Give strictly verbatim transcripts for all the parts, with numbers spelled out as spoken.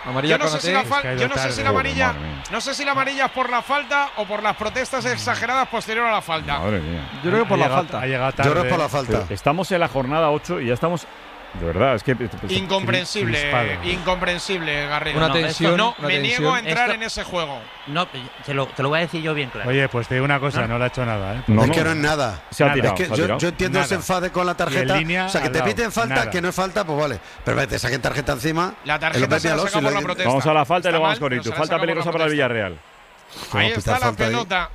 Amarilla yo no sé si la, fal- es yo no sé si la tarde. amarilla, Madre mía. no sé si la amarilla es por la falta o por las protestas exageradas posterior a la falta. Madre mía. Yo creo que por Ha la llegado- falta. Ha llegado Yo tarde. creo que por la falta. Pero estamos en la jornada ocho y ya estamos. De verdad, es que. Incomprensible, crispado. incomprensible, Garrido. Una no, tensión, esto no, una me tensión. niego a entrar Esto- en ese juego. No, te lo, te lo voy a decir yo bien claro. Oye, pues te digo una cosa, no, No. le ha hecho nada, ¿eh? No, No, es no. que no es nada. Se ha Nada. tirado, Es que se ha yo, tirado. yo entiendo Nada. ese enfade con la Y en tarjeta. línea O sea, que al te lado. piten falta, Nada. que no es falta, pues vale. Pero vete, saquen tarjeta encima. La en tarjeta los se la medialos saca y por le- la protesta. Vamos a la falta y Está luego vamos mal, con pero Itu. se la Falta saca por la peligrosa para el protesta. Villarreal. ¿Cómo Ahí pita está la falta ahí? pelota.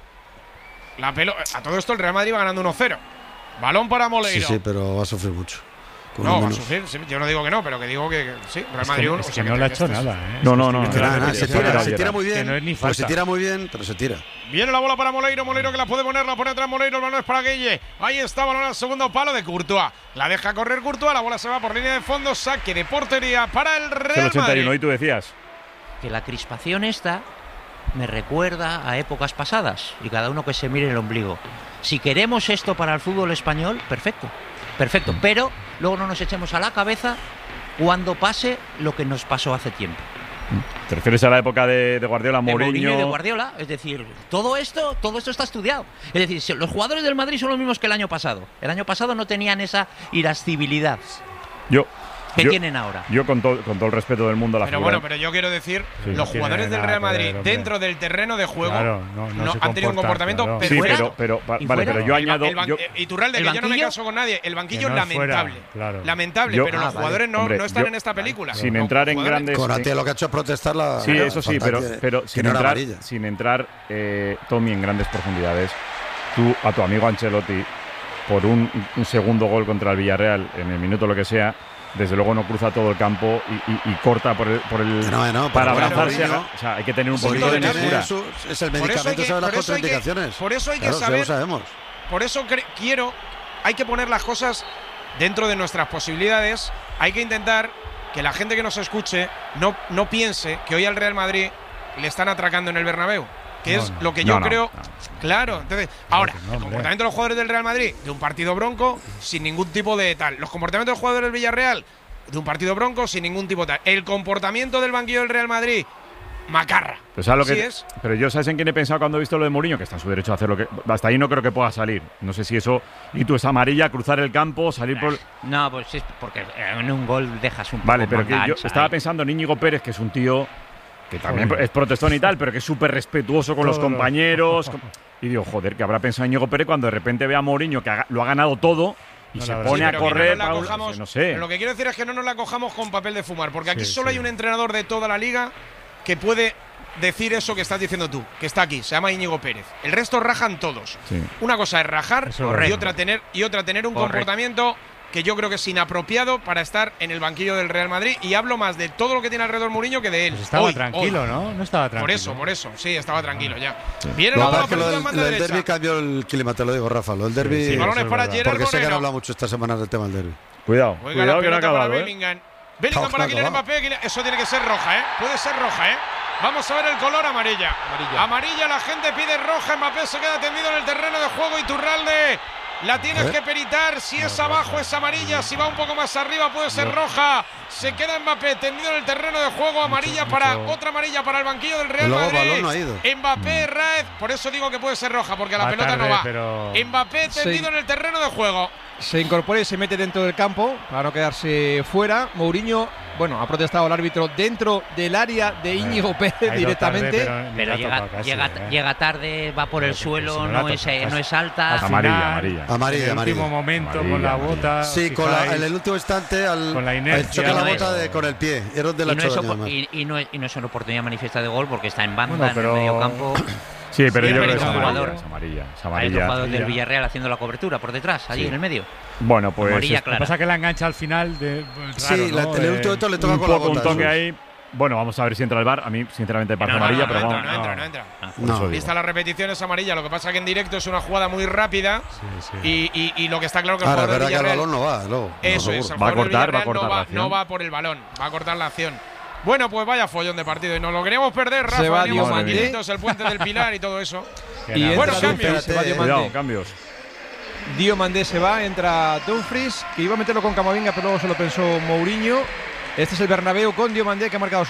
La pelota. A todo esto el Real Madrid va ganando uno cero. Balón para Sí, Moleiro. sí, pero va a sufrir mucho. Con No, uno va a menos. sufrir. sí, Yo no digo que no, pero que digo que, que sí. Real Es Madrid que, uno. es o que sea, no le ha que hecho esto es- nada, ¿eh? No, no, Es no. que Es que nada, nada, se Fuera tira, de se tira Villarreal. muy bien. Que no es ni Pues se falta. tira muy bien, pero se tira. Viene la bola para Moleiro, Moleiro que la puede poner, la pone atrás Moleiro, el balón es para Gueye. Ahí está, balón al segundo palo de Courtois. La deja correr Courtois, la bola se va por línea de fondo, saque de portería para el Es el Real ochenta y uno, Madrid. y tú decías. Que la crispación esta me recuerda a épocas pasadas y cada uno que se mire el ombligo. Si queremos esto para el fútbol español, perfecto, perfecto, pero luego no nos echemos a la cabeza cuando pase lo que nos pasó hace tiempo. ¿Te refieres a la época de, de Guardiola, De Mourinho y de Mourinho? Guardiola, es decir, todo esto, todo esto está estudiado. Es decir, si los jugadores del Madrid son los mismos que el año pasado. El año pasado no tenían esa irascibilidad Yo. que yo, tienen ahora. Yo, con, to- con todo el respeto del mundo a la Pero figura. bueno, pero yo quiero decir, Sí, los no tiene jugadores del nada Real que Madrid ver, hombre. dentro del terreno de juego Claro, no, no no se han tenido un comporta, comportamiento claro. perfecto. Sí, fuera- pero, pero, va- y vale, fuera- pero yo El ba- añado. el ban- yo- eh, Iturralde, ¿el que yo no me banquillo? caso con nadie. El banquillo Que no es fuera, lamentable. claro. Lamentable, Yo- pero Ah, los vale. jugadores no, Hombre, no están yo- en esta película. sin Los entrar en jugadores- grandes. Conate lo que ha hecho es protestar la. Sí, la eso sí, falta pero, que- pero que sin, no era entrar, amarilla. sin entrar, eh, Tommy, en grandes profundidades. Tú, a tu amigo Ancelotti, por un, un segundo gol contra el Villarreal, en el minuto lo que sea, desde luego no cruza todo el campo y, y- y corta por el, por el Que no, que no, para pero bueno, abrazarse. Mourinho- a- o sea, hay que tener un Sí, poquito de Mourinho tiene mesura. su- es el Por eso hay medicamento, que- sabe las por eso hay que- contraindicaciones. por eso hay que Claro, sí, saber- lo sabemos. Por eso cre- quiero, hay que poner las cosas dentro de nuestras posibilidades. Hay que intentar que la gente que nos escuche no, no piense que hoy al Real Madrid le están atracando en el Bernabéu. Que No, es no. lo que No, yo no, creo. no. Claro, entonces, ahora, que no, el hombre. comportamiento de los jugadores del Real Madrid, de un partido bronco, sin ningún tipo de tal. Los comportamientos de los jugadores del Villarreal, de un partido bronco, sin ningún tipo de tal. El comportamiento del banquillo del Real Madrid, macarra. Pero, ¿sabes lo Así que- es. pero yo, ¿sabes en quién he pensado cuando he visto lo de Mourinho? Que está en su derecho a hacer lo que. Hasta ahí no creo que pueda salir. No sé si eso. Y tú es amarilla, cruzar el campo, salir por. No, pues es porque en un gol dejas un poco Vale, pero que manga yo ancha estaba ahí. pensando en Íñigo Pérez, que es un tío que también Joder. es protestón y tal, pero que es súper respetuoso con los Todo lo- compañeros. con- Y digo, joder, que habrá pensado Íñigo Pérez cuando de repente ve a Mourinho que ha- lo ha ganado todo y No, se la verdad. pone Sí, a pero que no correr. nos la para un- cojamos- no sé. pero lo que quiero decir es que no nos la cojamos con papel de fumar, porque aquí Sí, solo sí. hay un entrenador de toda la liga que puede decir eso que estás diciendo tú, que está aquí, se llama Íñigo Pérez. El resto rajan todos. Sí. Una cosa es rajar Eso es y verdad. otra tener y otra tener un Correcto. comportamiento que yo creo que es inapropiado para estar en el banquillo del Real Madrid, y hablo más de todo lo que tiene alrededor Mourinho que de él. Pues estaba Hoy, tranquilo, hoy. ¿no? No estaba tranquilo. Por eso, por eso, sí, estaba tranquilo ya. Viene Lo la que bola pasa es que lo perdida del, en banda lo del derbi derecha. cambió el clima, te lo digo, Rafa. Lo del derbi. Sí, Balones eso es para verdad. Gerard porque sé que han Moreno. hablado mucho esta semana del tema del derbi. Cuidado, Juega la cuidado que no ha pelota para acabado, ¿eh? Bellingham. Bellingham Ojo, para no ha Kylian acabado. Mbappé. Kylian- Eso tiene que ser roja, ¿eh? Puede ser roja, ¿eh? Vamos a ver el color amarilla. Amarilla. Amarilla, la gente pide roja. Mbappé se queda tendido en el terreno de juego. Iturralde, la tienes ¿Eh? que peritar. Si es abajo es amarilla. Si va un poco más arriba puede ser roja. Se queda Mbappé tendido en el terreno de juego. Amarilla Mucho, para mucho. otra amarilla para el banquillo del Real Luego Madrid. balón no ha ido. Mbappé, Raez. Por eso digo que puede ser roja, porque a la Va pelota no tarde, va. pero- Mbappé tendido Sí. en el terreno de juego. Se incorpora y se mete dentro del campo para no quedarse fuera. Mourinho, bueno, ha protestado el árbitro dentro del área de Íñigo Pérez Ha ido directamente. tarde, pero ni Pero le ha llega, tocado casi, llega, ¿eh? llega tarde, va por el Pero que suelo, si no no, la es, toca, eh, no casi. es alta. Al Amarilla, amarilla. Amarilla, En el amarilla. último momento Amarilla, con la amarilla. bota. Sí, con la- fijáis. en el último instante al, Con la al inercia. choque la No bota es- de, con el pie. Es donde Y la no, ha es, hecho opo- daño, además. y, y no es, y no es una oportunidad manifiesta de gol porque está en banda, Bueno, pero- en el medio campo. Sí, pero Sí, yo creo que pero es es un amarilla, jugador. es amarilla, es Hay otro amarilla. jugador del Villarreal haciendo la cobertura por detrás, allí Sí. en el medio. Bueno, pues Amarilla es- clara. Lo que pasa es que la engancha al final de. Sí, raro, la- ¿no? en el Eh, último momento le toca un con la poco bota. un toque eso. ahí. Bueno, vamos a ver si entra el bar. A mí, sinceramente, me parece No, no, amarilla, no, pero no, vamos. entra, no entra, no entra. Ah, por No. eso digo. Vista la repetición es amarilla, lo que pasa que en directo es una jugada muy rápida Sí, sí. y, y- y lo que está claro que el Ahora, es jugador del verdad que el Villarreal, balón no va, luego. no, eso es, seguro. el Va a jugador del cortar, va a Villarreal cortar no la va, acción. no va por el balón, va a cortar la acción. Bueno, pues vaya follón de partido y nos lo queríamos perder, Rafa, Se va veníamos Diomandé. tranquilitos, el puente del Pilar y todo eso. Y entra Bueno, Dumfries, cambios. se va Espérate, Cuidado, Diomandé. cambios. Diomandé se va, entra Dumfries, que iba a meterlo con Camavinga, pero luego se lo pensó Mourinho. Este es el Bernabéu con Diomandé, que ha marcado